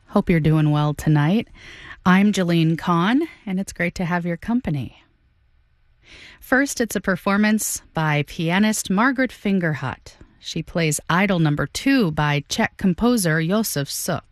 Hope you're doing well tonight. I'm Jolene Kahn, and it's great to have your company. First, it's a performance by pianist Margaret Fingerhut. She plays Idol Number 2 by Czech composer Josef Suk.